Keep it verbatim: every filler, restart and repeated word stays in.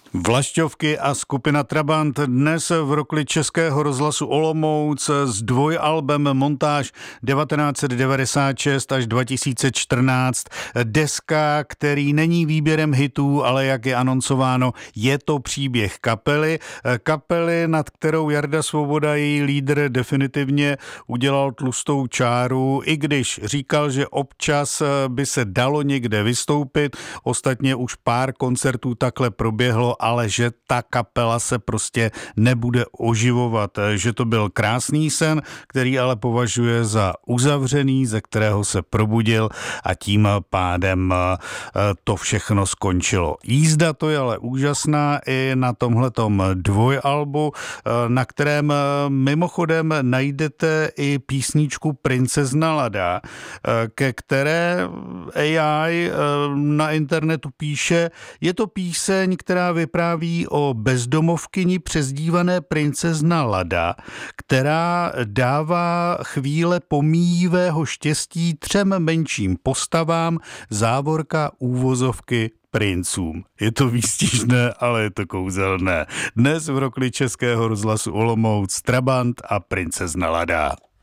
Vlašťovky a skupina Trabant dnes v rokli Českého rozhlasu Olomouc s dvojalbem Montáž devatenáct set devadesát šest až dva tisíce čtrnáct. Deska, který není výběrem hitů, ale jak je anoncováno, je to příběh kapely. Kapely, nad kterou Jarda Svoboda, její lídr, definitivně udělal tlustou čáru, i když říkal, že občas by se dalo někde vystoupit. Ostatně už pár koncertů takhle proběhlo, ale že ta kapela se prostě nebude oživovat, že to byl krásný sen, který ale považuje za uzavřený, ze kterého se probudil a tím pádem to všechno skončilo. Jízda to je ale úžasná i na tomhletom dvojalbu, na kterém mimochodem najdete i písničku Princezna Lada, ke které A I na internetu píše, je to píseň, která vypráví o bezdomovkyni přezdívané Princezna Lada, která dává chvíle pomíjivého štěstí třem menším postavám, závorka úvozovky princům. Je to výstižné, ale je to kouzelné. Dnes v rokli Českého rozhlasu Olomouc Trabant a Princezna Lada.